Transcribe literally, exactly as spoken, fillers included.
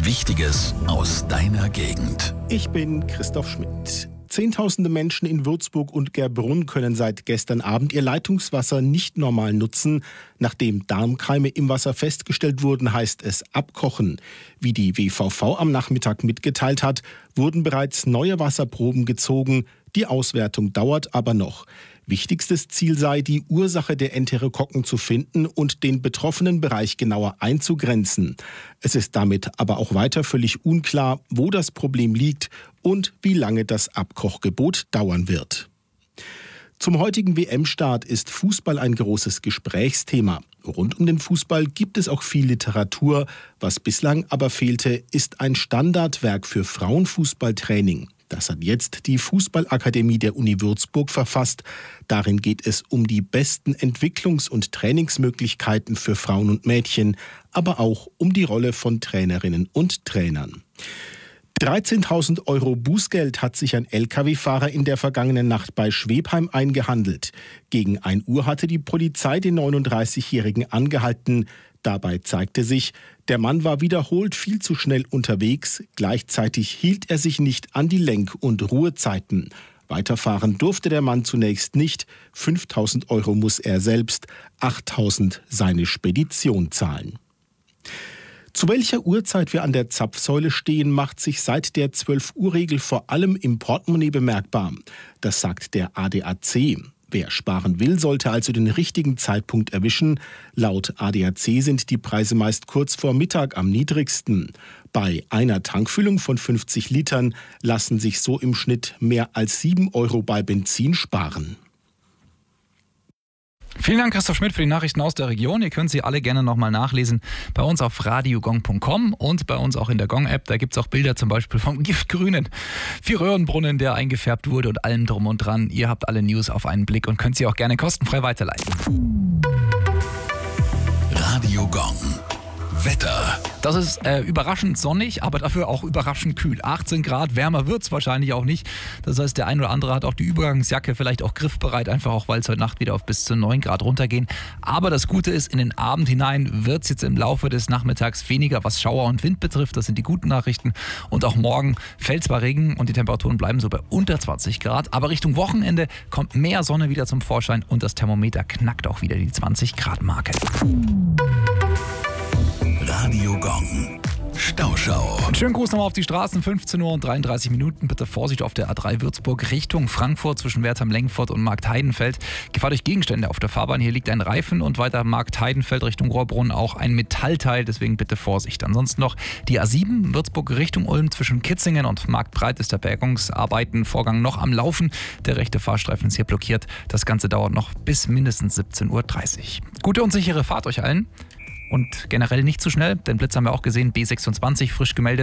Wichtiges aus deiner Gegend. Ich bin Christoph Schmidt. Zehntausende Menschen in Würzburg und Gerbrunn können seit gestern Abend ihr Leitungswasser nicht normal nutzen. Nachdem Darmkeime im Wasser festgestellt wurden, heißt es abkochen. Wie die W V V am Nachmittag mitgeteilt hat, wurden bereits neue Wasserproben gezogen. Die Auswertung dauert aber noch. Wichtigstes Ziel sei, die Ursache der Enterokokken zu finden und den betroffenen Bereich genauer einzugrenzen. Es ist damit aber auch weiter völlig unklar, wo das Problem liegt und wie lange das Abkochgebot dauern wird. Zum heutigen W M-Start ist Fußball ein großes Gesprächsthema. Rund um den Fußball gibt es auch viel Literatur. Was bislang aber fehlte, ist ein Standardwerk für Frauenfußballtraining. Das hat jetzt die Fußballakademie der Uni Würzburg verfasst. Darin geht es um die besten Entwicklungs- und Trainingsmöglichkeiten für Frauen und Mädchen, aber auch um die Rolle von Trainerinnen und Trainern. dreizehntausend Euro Bußgeld hat sich ein L K W-Fahrer in der vergangenen Nacht bei Schwebheim eingehandelt. Gegen ein Uhr hatte die Polizei den neununddreißigjährigen angehalten. Dabei zeigte sich, der Mann war wiederholt viel zu schnell unterwegs. Gleichzeitig hielt er sich nicht an die Lenk- und Ruhezeiten. Weiterfahren durfte der Mann zunächst nicht. fünftausend Euro muss er selbst, achttausend seine Spedition zahlen. Zu welcher Uhrzeit wir an der Zapfsäule stehen, macht sich seit der zwölf-Uhr-Regel vor allem im Portemonnaie bemerkbar. Das sagt der A D A C. Wer sparen will, sollte also den richtigen Zeitpunkt erwischen. Laut A D A C sind die Preise meist kurz vor Mittag am niedrigsten. Bei einer Tankfüllung von fünfzig Litern lassen sich so im Schnitt mehr als sieben Euro bei Benzin sparen. Vielen Dank, Christoph Schmidt, für die Nachrichten aus der Region. Ihr könnt sie alle gerne nochmal nachlesen bei uns auf radiogong punkt com und bei uns auch in der Gong-App. Da gibt es auch Bilder zum Beispiel vom giftgrünen Vierröhrenbrunnen, der eingefärbt wurde und allem drum und dran. Ihr habt alle News auf einen Blick und könnt sie auch gerne kostenfrei weiterleiten. Radio Gong. Wetter. Das ist äh, überraschend sonnig, aber dafür auch überraschend kühl. achtzehn Grad, wärmer wird es wahrscheinlich auch nicht. Das heißt, der ein oder andere hat auch die Übergangsjacke vielleicht auch griffbereit, einfach auch, weil es heute Nacht wieder auf bis zu neun Grad runtergehen. Aber das Gute ist, in den Abend hinein wird es jetzt im Laufe des Nachmittags weniger, was Schauer und Wind betrifft. Das sind die guten Nachrichten. Und auch morgen fällt zwar Regen und die Temperaturen bleiben so bei unter zwanzig Grad, aber Richtung Wochenende kommt mehr Sonne wieder zum Vorschein und das Thermometer knackt auch wieder die zwanzig Grad Marke. Radio Gong. Stauschau. Einen schönen Gruß nochmal auf die Straßen. fünfzehn Uhr und dreiunddreißig Minuten. Bitte Vorsicht auf der A drei Würzburg Richtung Frankfurt zwischen Wertheim-Lengfurt und Marktheidenfeld. Gefahr durch Gegenstände auf der Fahrbahn. Hier liegt ein Reifen und weiter Marktheidenfeld Richtung Rohrbrunn auch ein Metallteil. Deswegen bitte Vorsicht. Ansonsten noch die A sieben Würzburg Richtung Ulm zwischen Kitzingen und Marktbreit ist der Bergungsarbeiten Vorgang noch am Laufen. Der rechte Fahrstreifen ist hier blockiert. Das Ganze dauert noch bis mindestens siebzehn Uhr dreißig. Gute und sichere Fahrt euch allen. Und generell nicht zu schnell, den Blitz haben wir auch gesehen, B sechsundzwanzig frisch gemeldet.